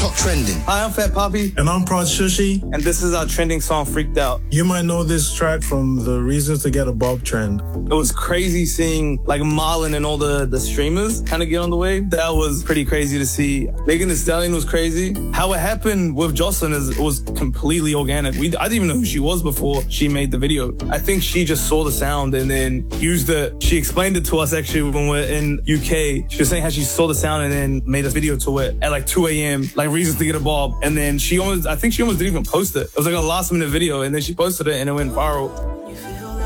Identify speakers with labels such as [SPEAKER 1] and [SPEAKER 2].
[SPEAKER 1] Top Trending.
[SPEAKER 2] Hi, I'm Fat Poppy.
[SPEAKER 3] And I'm Prod Shushi.
[SPEAKER 2] And this is our trending song, Freaked Out.
[SPEAKER 3] You might know this track from the Reasons to Get a Bob trend.
[SPEAKER 2] It was crazy seeing like Marlon and all the streamers kind of get on the wave. That was pretty crazy to see. Megan Thee Stallion was crazy. How it happened with Jocelyn was completely organic. I didn't even know who she was before she made the video. I think she just saw the sound and then used it. She explained it to us actually when we're in UK. She was saying how she saw the sound and then made a video to it at like 2 a.m. like Reasons to Get a Bob. And then I think she almost didn't even post it. It was like a last minute video and then she posted it and it went viral.